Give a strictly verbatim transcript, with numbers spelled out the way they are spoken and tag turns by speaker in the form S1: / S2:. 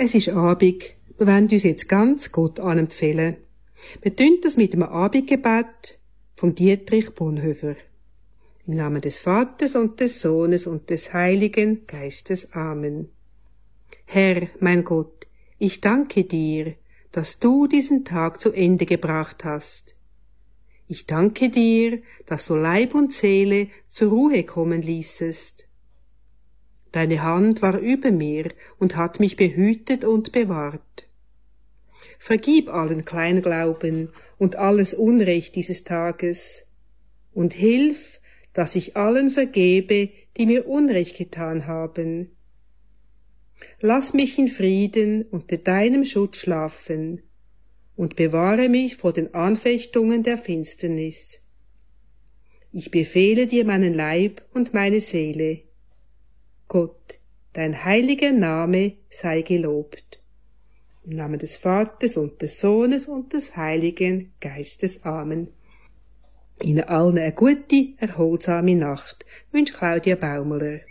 S1: Es ist Abend. Wir wollen uns jetzt ganz Gott anempfehlen. Wir tun das mit einem Abendgebet vom Dietrich Bonhoeffer. Im Namen des Vaters und des Sohnes und des Heiligen Geistes. Amen. Herr, mein Gott, ich danke dir, dass du diesen Tag zu Ende gebracht hast. Ich danke dir, dass du Leib und Seele zur Ruhe kommen ließest. Deine Hand war über mir und hat mich behütet und bewahrt. Vergib allen Kleinglauben und alles Unrecht dieses Tages und hilf, dass ich allen vergebe, die mir Unrecht getan haben. Lass mich in Frieden unter deinem Schutz schlafen und bewahre mich vor den Anfechtungen der Finsternis. Ich befehle dir meinen Leib und meine Seele. Gott, dein heiliger Name sei gelobt. Im Namen des Vaters und des Sohnes und des Heiligen Geistes. Amen. Ihnen allen eine gute, erholsame Nacht, wünscht Claudia Baumler.